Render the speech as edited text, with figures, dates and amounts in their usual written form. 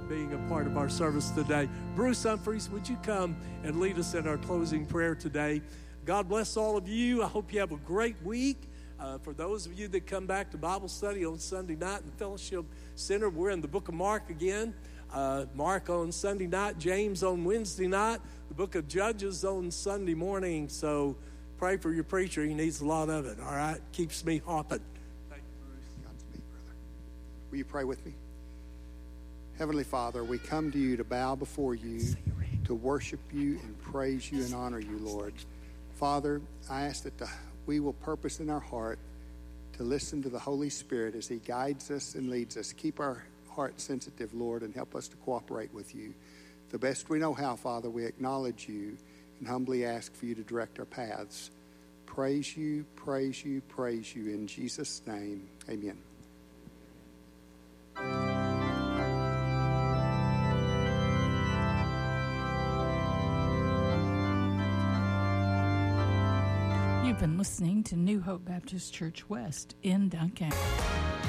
being a part of our service today. Bruce Humphreys, would you come and lead us in our closing prayer today? God bless all of you. I hope you have a great week. For those of you that come back to Bible study on Sunday night in the Fellowship Center, we're in the book of Mark again. Mark on Sunday night, James on Wednesday night, the book of Judges on Sunday morning. So pray for your preacher. He needs a lot of it, all right? Keeps me hopping. Thank you, Bruce. Godspeed, brother. Will you pray with me? Heavenly Father, we come to you to bow before you, to worship you and praise you and honor you, Lord. Father, I ask that we will purpose in our heart to listen to the Holy Spirit as he guides us and leads us. Keep our heart sensitive, Lord, and help us to cooperate with you. The best we know how, Father, we acknowledge you and humbly ask for you to direct our paths. Praise you, praise you, praise you. In Jesus' name, amen. You've been listening to New Hope Baptist Church West in Duncan.